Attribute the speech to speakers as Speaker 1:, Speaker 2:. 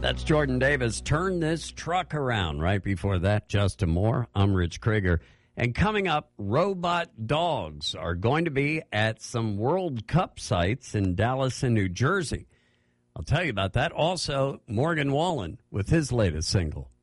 Speaker 1: That's Jordan Davis. Turn this truck around. Right before that, Justin Moore. I'm Rich Krieger. And coming up, robot dogs are going to be at some World Cup sites in Dallas and New Jersey. I'll tell you about that. Also, Morgan Wallen with his latest single.